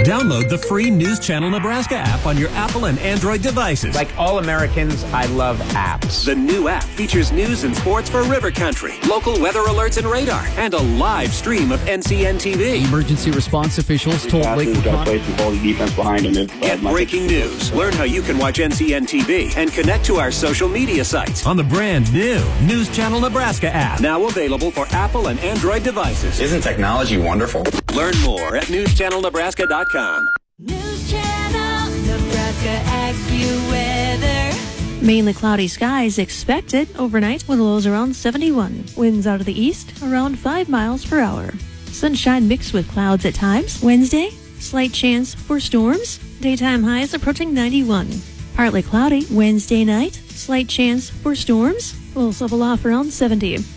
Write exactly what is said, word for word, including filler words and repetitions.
Download the free News Channel Nebraska app on your Apple and Android devices. Like all Americans, I love apps. The new app features news and sports for River Country, local weather alerts and radar, and a live stream of N C N T V. Emergency response officials told Lakewood got to play some quality defense behind him. If, uh, Get breaking news. Learn how you can watch N C N T V and connect to our social media sites on the brand new News Channel Nebraska app. Now available for Apple and Android devices. Isn't technology wonderful? Learn more at news channel nebraska dot com. News Channel Nebraska AccuWeather. Mainly cloudy skies expected overnight with lows around seventy-one. Winds out of the east around five miles per hour. Sunshine mixed with clouds at times. Wednesday, slight chance for storms. Daytime highs approaching ninety-one. Partly cloudy Wednesday night. Slight chance for storms. Lows level off around seventy.